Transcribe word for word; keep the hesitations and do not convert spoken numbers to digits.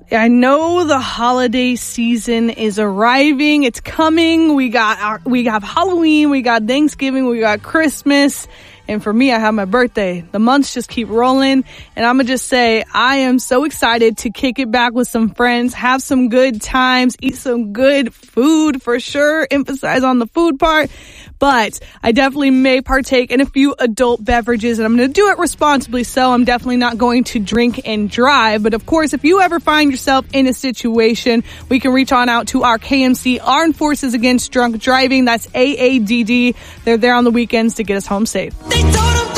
I know the holiday season is arriving. It's coming. We got our, we have Halloween, we got Thanksgiving, we got Christmas. And for me, I have my birthday. The months just keep rolling. And I'm going to just say, I am so excited to kick it back with some friends, have some good times, eat some good food for sure. Emphasize on the food part. But I definitely may partake in a few adult beverages, and I'm going to do it responsibly. So I'm definitely not going to drink and drive. But of course, if you ever find yourself in a situation, we can reach on out to our K M C Armed Forces Against Drunk Driving. That's A A D D. They're there on the weekends to get us home safe. They don't